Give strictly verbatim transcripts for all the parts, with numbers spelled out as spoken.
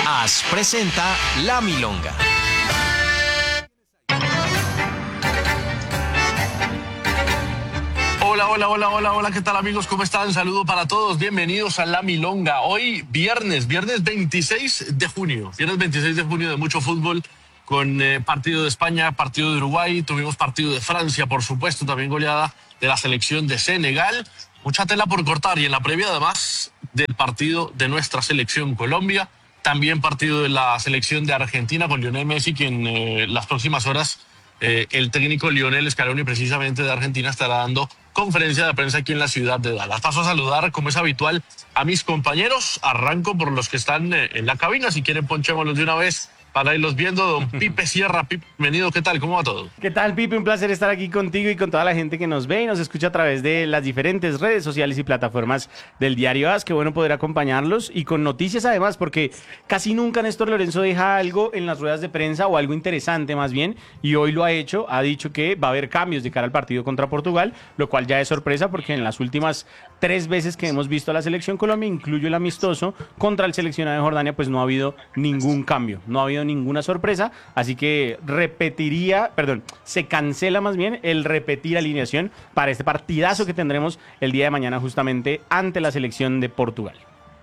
As presenta La Milonga. Hola, hola, hola, hola, hola, ¿qué tal amigos? ¿Cómo están? Saludo para todos, bienvenidos a La Milonga. Hoy viernes, viernes veintiséis de junio, viernes veintiséis de junio de mucho fútbol, con eh, partido de España, partido de Uruguay, tuvimos partido de Francia, por supuesto, también goleada de la selección de Senegal. Mucha tela por cortar y en la previa además del partido de nuestra selección Colombia, también partido de la selección de Argentina con Lionel Messi, que en eh, las próximas horas eh, el técnico Lionel Scaloni precisamente de Argentina estará dando conferencia de prensa aquí en la ciudad de Dallas. Paso a saludar, como es habitual, a mis compañeros. Arranco por los que están eh, en la cabina. Si quieren, ponchémoslos de una vez para irlos viendo. Don Pipe Sierra. Pipe, bienvenido. ¿Qué tal? ¿Cómo va todo? ¿Qué tal, Pipe? Un placer estar aquí contigo y con toda la gente que nos ve y nos escucha a través de las diferentes redes sociales y plataformas del Diario AS. Qué bueno poder acompañarlos y con noticias además, porque casi nunca Néstor Lorenzo deja algo en las ruedas de prensa o algo interesante más bien, y hoy lo ha hecho. Ha dicho que va a haber cambios de cara al partido contra Portugal, lo cual ya es sorpresa porque en las últimas tres veces que hemos visto a la selección Colombia, incluyo el amistoso contra el seleccionado de Jordania, pues no ha habido ningún cambio, no ha habido ninguna sorpresa, así que repetiría, perdón, se cancela más bien el repetir alineación para este partidazo que tendremos el día de mañana justamente ante la selección de Portugal.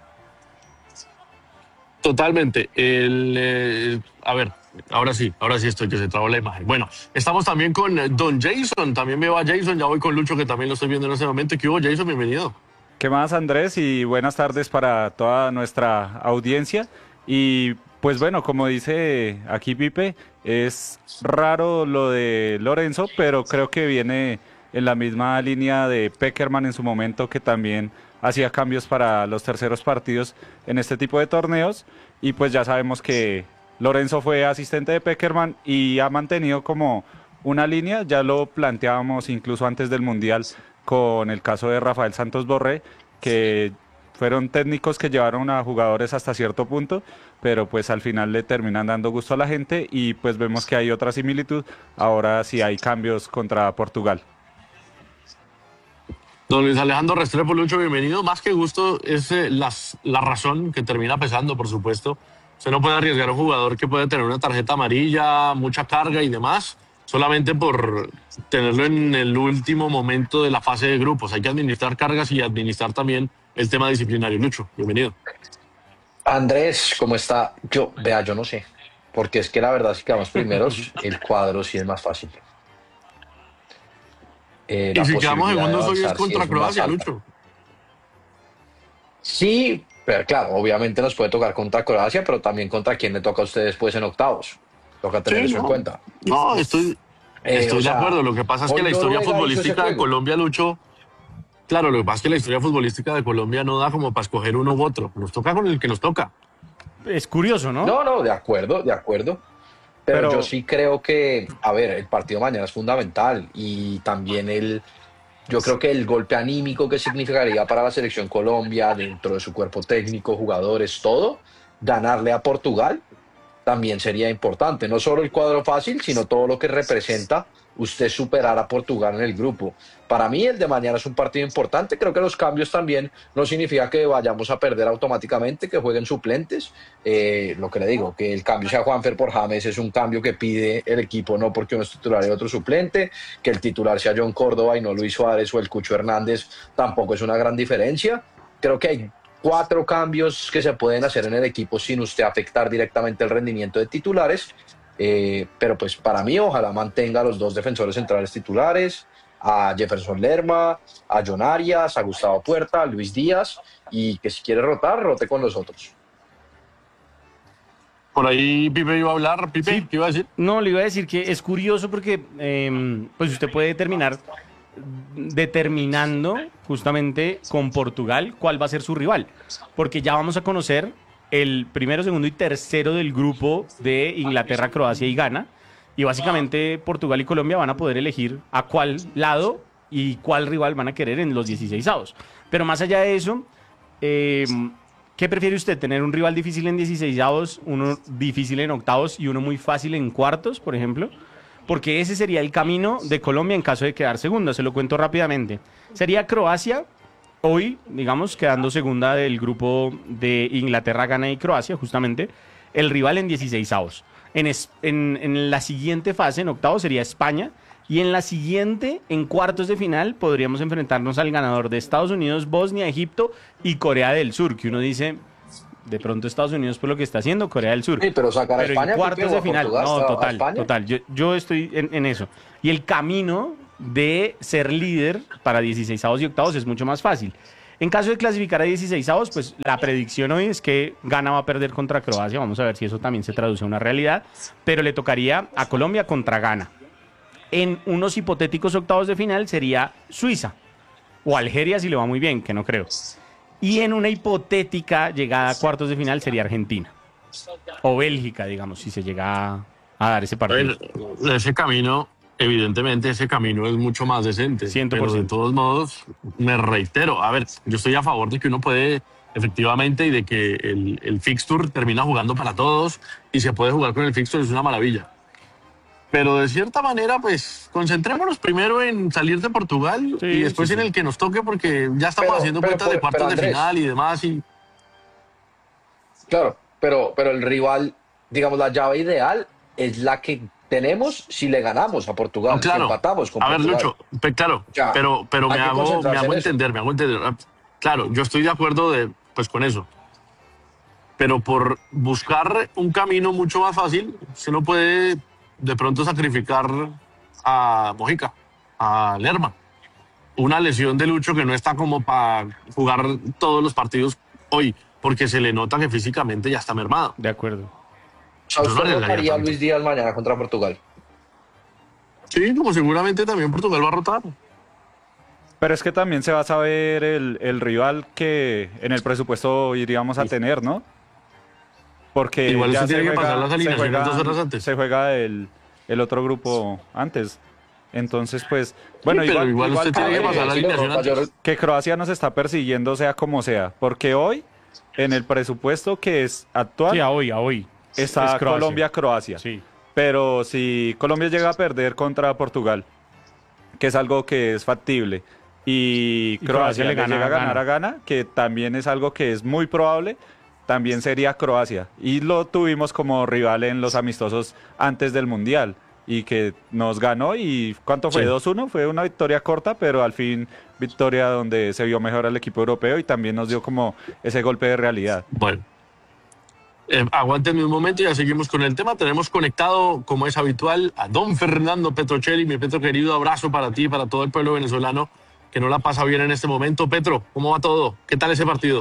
Totalmente. El, eh, a ver, ahora sí, ahora sí estoy que se trabó la imagen. Bueno, estamos también con eh, Don Jason, también veo a Jason, ya voy con Lucho que también lo estoy viendo en este momento. ¿Qué hubo, Jason? Bienvenido. ¿Qué más, Andrés? Y buenas tardes para toda nuestra audiencia. Y pues bueno, como dice aquí Pipe, es raro lo de Lorenzo, pero creo que viene en la misma línea de Pekerman en su momento, que también hacía cambios para los terceros partidos en este tipo de torneos. Y pues ya sabemos que Lorenzo fue asistente de Pekerman y ha mantenido como una línea, ya lo planteábamos incluso antes del Mundial con el caso de Rafael Santos Borré, que fueron técnicos que llevaron a jugadores hasta cierto punto, pero pues al final le terminan dando gusto a la gente y pues vemos que hay otra similitud, ahora sí hay cambios contra Portugal. Don Luis Alejandro Restrepo, Lucho, bienvenido. Más que gusto es eh, las, la razón que termina pesando, por supuesto. Usted no puede arriesgar a un jugador que puede tener una tarjeta amarilla, mucha carga y demás, solamente por tenerlo en el último momento de la fase de grupos. Hay que administrar cargas y administrar también el tema disciplinario. Lucho, bienvenido. Andrés, ¿cómo está? Yo, vea, yo no sé, porque es que la verdad, si quedamos primeros, el cuadro sí es más fácil. Eh, y la si quedamos posibilidad de segundos hoy es avanzar sí contra más Croacia, alta. Lucho. Sí, pero claro, obviamente nos puede tocar contra Croacia, pero también contra quién le toca a ustedes después en octavos. Toca tener Sí, eso no. en cuenta. No, estoy, Eh, estoy o de sea, acuerdo. Lo que pasa es que hoy la historia Noruega hizo ese futbolística de juego. Colombia, Lucho, claro, lo que pasa es que la historia futbolística de Colombia no da como para escoger uno u otro. Nos toca con el que nos toca. Es curioso, ¿no? No, no, de acuerdo, de acuerdo. Pero, Pero- yo sí creo que, a ver, el partido de mañana es fundamental y también el, yo creo que el golpe anímico que significaría para la selección Colombia, dentro de su cuerpo técnico, jugadores, todo, ganarle a Portugal también sería importante. No solo el cuadro fácil, sino todo lo que representa usted superar a Portugal en el grupo. Para mí el de mañana es un partido importante. Creo que los cambios también no significa que vayamos a perder automáticamente, que jueguen suplentes. Eh, lo que le digo, que el cambio sea Juanfer por James es un cambio que pide el equipo, no porque uno es titular y otro suplente. Que el titular sea John Córdoba y no Luis Suárez o el Cucho Hernández tampoco es una gran diferencia. Creo que hay cuatro cambios que se pueden hacer en el equipo sin usted afectar directamente el rendimiento de titulares. Eh, pero pues para mí ojalá mantenga a los dos defensores centrales titulares, a Jefferson Lerma, a John Arias, a Gustavo Puerta, a Luis Díaz, y que si quiere rotar, rote con los otros. Por ahí Pipe iba a hablar. Pipe, Sí. ¿qué iba a decir? No, le iba a decir que es curioso porque eh, pues usted puede determinar determinando justamente con Portugal cuál va a ser su rival, porque ya vamos a conocer el primero, segundo y tercero del grupo de Inglaterra, Croacia y Ghana, y básicamente Portugal y Colombia van a poder elegir a cuál lado y cuál rival van a querer en los dieciseisavos. Pero más allá de eso, eh, ¿qué prefiere usted? ¿Tener un rival difícil en dieciseisavos, uno difícil en octavos y uno muy fácil en cuartos, por ejemplo? Porque ese sería el camino de Colombia en caso de quedar segunda. Se lo cuento rápidamente. Sería Croacia, hoy, digamos, quedando segunda del grupo de Inglaterra, Ghana y Croacia, justamente, el rival en dieciseisavos. En, es- en, en la siguiente fase, en octavos, sería España. Y en la siguiente, en cuartos de final, podríamos enfrentarnos al ganador de Estados Unidos, Bosnia, Egipto y Corea del Sur, que uno dice, de pronto Estados Unidos por lo que está haciendo, Corea del Sur. Sí, pero sacar a Pero España, en cuartos Pipe, o de a final, Portugal, no, a- a total, España. total. Yo, yo estoy en, en eso. Y el camino de ser líder para dieciseisavos y octavos es mucho más fácil. En caso de clasificar a dieciseisavos, pues la predicción hoy es que Ghana va a perder contra Croacia. Vamos a ver si eso también se traduce a una realidad. Pero le tocaría a Colombia contra Ghana. En unos hipotéticos octavos de final sería Suiza o Algeria si le va muy bien, que no creo. Y en una hipotética llegada a cuartos de final sería Argentina o Bélgica, digamos, si se llega a, a dar ese A partido. ver, ese camino, evidentemente, ese camino es mucho más decente. cien por Pero ciento. de todos modos, me reitero, a ver, yo estoy a favor de que uno puede, efectivamente, y de que el, el fixture termina jugando para todos y se puede jugar con el fixture, es una maravilla. Pero de cierta manera, pues, concentrémonos primero en salir de Portugal Sí, y después sí, en sí. el que nos toque, porque ya estamos Pero- haciendo pero cuentas por- de cuartos pero, de Andrés. final y demás. Y Claro, pero, pero el rival, digamos, la llave ideal es la que tenemos si le ganamos a Portugal, no, claro. si empatamos con A ver, Portugal. Lucho, pe- claro, Ya, pero, pero me hay que hago, me concentrarse hago en eso. entender, me hago entender. Ah, claro, yo estoy de acuerdo de, pues, con eso. Pero por buscar un camino mucho más fácil, se no puede de pronto sacrificar a Mojica, a Lerma. Una lesión de Lucho que no está como para jugar todos los partidos hoy, porque se le nota que físicamente ya está mermado. De acuerdo. O sea, Yo no ¿usted arriesgaría rotaría a tanto. Luis Díaz mañana contra Portugal? Sí, como seguramente también Portugal va a rotar. Pero es que también se va a saber el, el rival que en el presupuesto iríamos a tener, ¿no? Porque Igual ya usted se tiene que juega, pasar las se alineaciones juega- dos horas antes. se juega el, el otro grupo antes. Entonces, pues, bueno, pero igual, igual usted tiene que Ah, pasar la si lo alineación rota, yo- antes. que Croacia nos está persiguiendo sea como sea, porque hoy, en el presupuesto que es actual, Sí, a hoy, a hoy. está Es Croacia. Colombia-Croacia. Sí. Pero si Colombia llega a perder contra Portugal, que es algo que es factible, y Y Croacia Croacia le le gana llega a a ganar Ghana. a Ghana, que también es algo que es muy probable, también sería Croacia. Y lo tuvimos como rival en los amistosos antes del Mundial, y que nos ganó, y ¿cuánto fue? Sí. dos uno, fue una victoria corta, pero al fin victoria donde se vio mejor al equipo europeo y también nos dio como ese golpe de realidad. Bueno, eh, aguántenme un momento y ya seguimos con el tema. Tenemos conectado, como es habitual, a don Fernando Petrocelli. Mi Petro querido, abrazo para ti y para todo el pueblo venezolano que no la pasa bien en este momento. Petro, ¿cómo va todo? ¿Qué tal ese partido?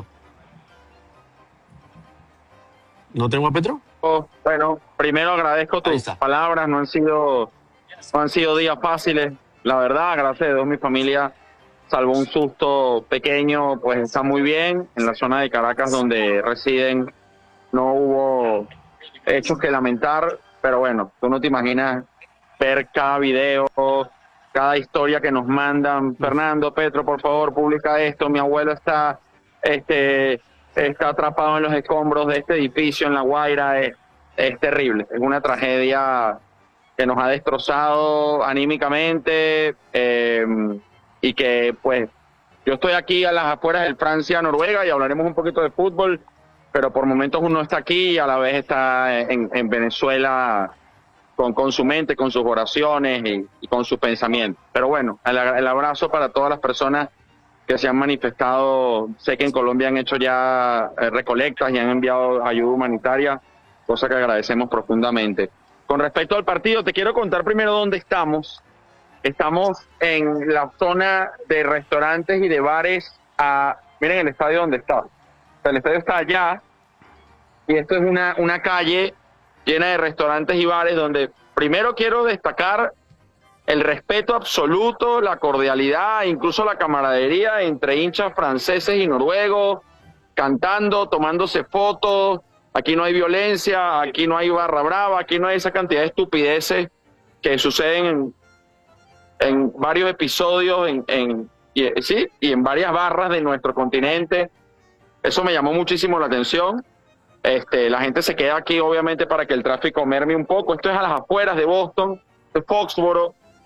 ¿No tengo a Petro? Oh, bueno, primero agradezco Ahí tus está. palabras, no han sido no han sido días fáciles, la verdad, gracias a Dios mi familia salvo un susto pequeño, pues está muy bien, en la zona de Caracas donde residen no hubo hechos que lamentar, pero bueno, tú no te imaginas ver cada video, cada historia que nos mandan, Fernando, Petro, por favor, publica esto, mi abuelo está este está atrapado en los escombros de este edificio en La Guaira, es, es terrible, es una tragedia que nos ha destrozado anímicamente eh, y que pues yo estoy aquí a las afueras del Francia-Noruega y hablaremos un poquito de fútbol, pero por momentos uno está aquí y a la vez está en, en Venezuela con, con su mente, con sus oraciones y, y con su pensamiento. Pero bueno, el, el abrazo para todas las personas que se han manifestado. Sé que en Colombia han hecho ya eh, recolectas y han enviado ayuda humanitaria, cosa que agradecemos profundamente. Con respecto al partido, te quiero contar primero dónde estamos. Estamos en la zona de restaurantes y de bares. A, miren el estadio donde está. O sea, el estadio está allá y esto es una, una calle llena de restaurantes y bares donde primero quiero destacar el respeto absoluto, la cordialidad, incluso la camaradería entre hinchas franceses y noruegos, cantando, tomándose fotos. Aquí no hay violencia, aquí no hay barra brava, aquí no hay esa cantidad de estupideces que suceden en, en varios episodios, en, en, y, sí, y en varias barras de nuestro continente. Eso me llamó muchísimo la atención. Este, la gente se queda aquí obviamente para que el tráfico merme un poco. Esto es a las afueras de Boston, de Foxboro.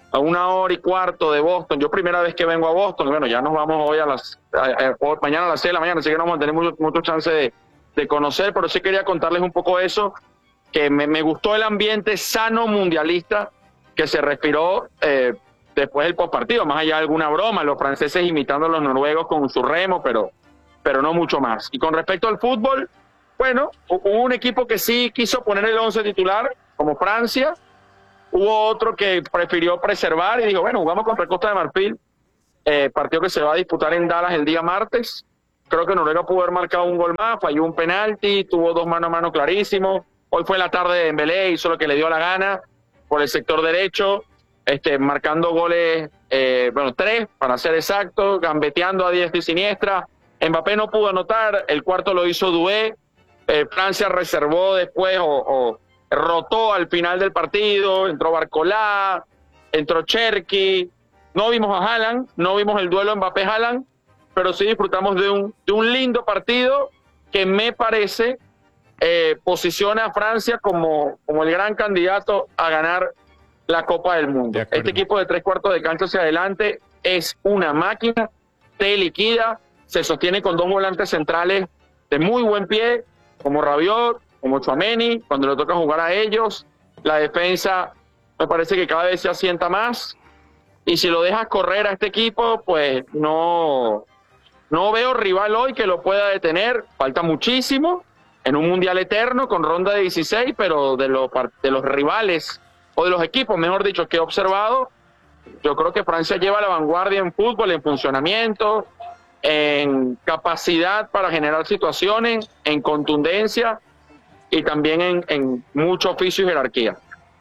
a una hora y cuarto de Boston. Yo primera vez que vengo a Boston, bueno, ya nos vamos hoy a las, a, a, mañana a las seis de la mañana, así que no vamos a tener mucho, mucho chance de, de conocer, pero sí quería contarles un poco eso, que me, me gustó el ambiente sano mundialista que se respiró eh, después del postpartido, más allá de alguna broma, los franceses imitando a los noruegos con su remo, pero, pero no mucho más. Y con respecto al fútbol, bueno, hubo un equipo que sí quiso poner el once titular, como Francia. Hubo otro que prefirió preservar y dijo, bueno, jugamos contra Costa de Marfil, eh, partido que se va a disputar en Dallas el día martes. Creo que Noruega pudo haber marcado un gol más, falló un penalti, tuvo dos mano a mano clarísimos. Hoy fue la tarde de Dembélé, hizo lo que le dio la gana por el sector derecho, este, marcando goles, eh, bueno, tres para ser exacto, gambeteando a diestra y siniestra. Mbappé no pudo anotar, el cuarto lo hizo Doué. Eh, Francia reservó después o, o rotó al final del partido, entró Barcolá, entró Cherki, no vimos a Haaland, no vimos el duelo Mbappé-Haaland, pero sí disfrutamos de un, de un lindo partido que me parece eh, posiciona a Francia como, como el gran candidato a ganar la Copa del Mundo. Este equipo de tres cuartos de cancha hacia adelante es una máquina, te liquida, se sostiene con dos volantes centrales de muy buen pie, como Rabiot, como Tchouaméni, cuando le toca jugar a ellos. La defensa me parece que cada vez se asienta más, y si lo dejas correr a este equipo, pues no, no veo rival hoy que lo pueda detener. Falta muchísimo en un mundial eterno con ronda de dieciséis, pero de los, de los rivales, o de los equipos, mejor dicho, que he observado, yo creo que Francia lleva la vanguardia en fútbol, en funcionamiento, en capacidad para generar situaciones, en contundencia y también en, en mucho oficio y jerarquía.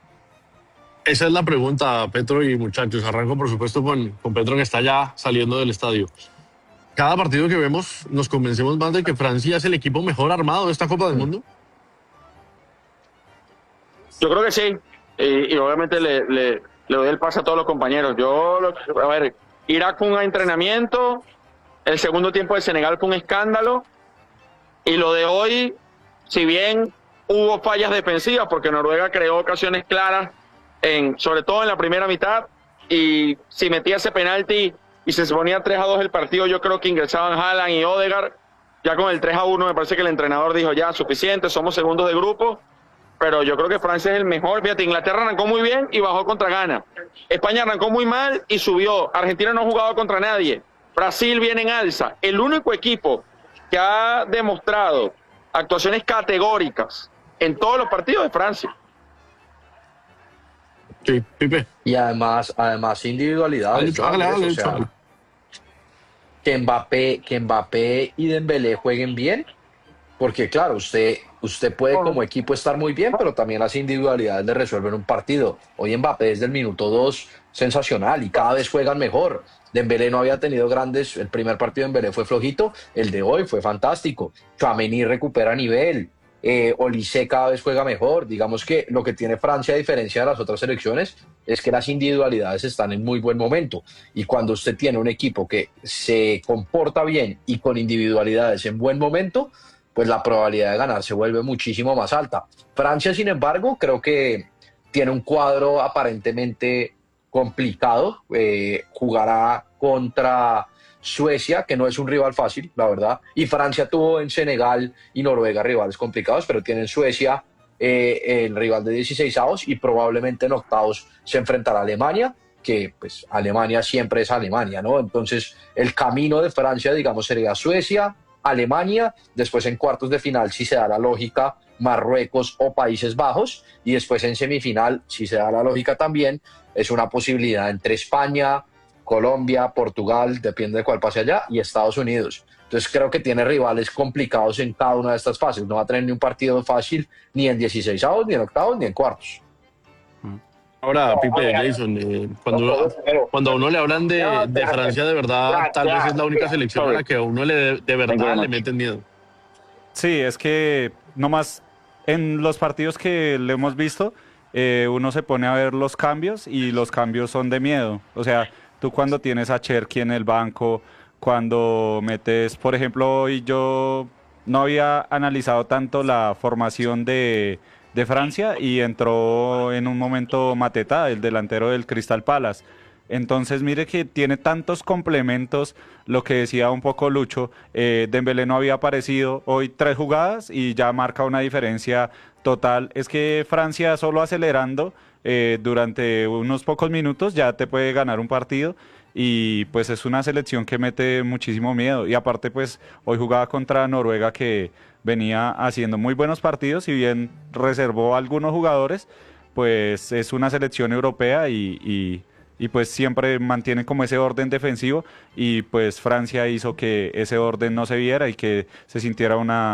Esa es la pregunta, Petro y muchachos. Arranco, por supuesto, con, con Petro, que está ya saliendo del estadio. Cada partido que vemos nos convencemos más de que Francia es el equipo mejor armado de esta Copa del Mundo. Yo creo que sí, y, y obviamente le, le, le doy el pase a todos los compañeros. Yo, a ver, Irak fue un entrenamiento, el segundo tiempo de Senegal fue un escándalo, y lo de hoy, si bien hubo fallas defensivas, porque Noruega creó ocasiones claras, en, sobre todo en la primera mitad, y si metía ese penalti y se ponía tres a dos el partido, yo creo que ingresaban Haaland y Odegaard. Ya con el tres a uno me parece que el entrenador dijo, ya, suficiente, somos segundos de grupo, pero yo creo que Francia es el mejor. Fíjate, Inglaterra arrancó muy bien y bajó contra Ghana. España arrancó muy mal y subió. Argentina no ha jugado contra nadie. Brasil viene en alza. El único equipo que ha demostrado actuaciones categóricas en todos los partidos es Francia. Sí, Pipe. Y además, además individualidades. ¿No? Hágale, hágale, O sea, hágale. que Mbappé, que Mbappé y Dembélé jueguen bien, porque claro, usted, usted puede como equipo estar muy bien, pero también las individualidades le resuelven un partido. Hoy Mbappé desde el minuto dos, sensacional, y cada vez juegan mejor. Dembélé no había tenido grandes, el primer partido de Dembélé fue flojito, el de hoy fue fantástico. Tchouaméni recupera nivel, eh, Olise cada vez juega mejor. Digamos que lo que tiene Francia, a diferencia de las otras selecciones, es que las individualidades están en muy buen momento, y cuando usted tiene un equipo que se comporta bien y con individualidades en buen momento, pues la probabilidad de ganar se vuelve muchísimo más alta. Francia, sin embargo, creo que tiene un cuadro aparentemente complicado. Eh, jugará contra Suecia, que no es un rival fácil, la verdad, y Francia tuvo en Senegal y Noruega rivales complicados, pero tiene en Suecia eh, el rival de dieciséis avos, y probablemente en octavos se enfrentará a Alemania, que pues Alemania siempre es Alemania, ¿no? Entonces el camino de Francia, digamos, sería Suecia, Alemania, después en cuartos de final, si se da la lógica, Marruecos o Países Bajos, y después en semifinal, si se da la lógica también, es una posibilidad entre España, Colombia, Portugal, depende de cuál pase allá, y Estados Unidos. Entonces creo que tiene rivales complicados en cada una de estas fases. No va a tener ni un partido fácil ni en dieciséis avos, ni en octavos, ni en cuartos. Ahora, Pipe, Jason, eh, cuando, cuando a uno le hablan de, de Francia, de verdad, tal vez es la única selección a la que a uno le, de verdad le meten miedo. Sí, es que nomás en los partidos que le hemos visto, eh, uno se pone a ver los cambios, y los cambios son de miedo. O sea, tú cuando tienes a Cherki en el banco, cuando metes, por ejemplo, hoy yo no había analizado tanto la formación de, de Francia, y entró en un momento Mateta, el delantero del Crystal Palace. Entonces mire que tiene tantos complementos, lo que decía un poco Lucho, eh, Dembélé no había aparecido, hoy tres jugadas y ya marca una diferencia total. Es que Francia solo acelerando eh, durante unos pocos minutos ya te puede ganar un partido, y pues es una selección que mete muchísimo miedo, y aparte pues hoy jugaba contra Noruega, que venía haciendo muy buenos partidos, si bien reservó a algunos jugadores, pues es una selección europea y... y y pues siempre mantienen como ese orden defensivo, y pues Francia hizo que ese orden no se viera y que se sintiera una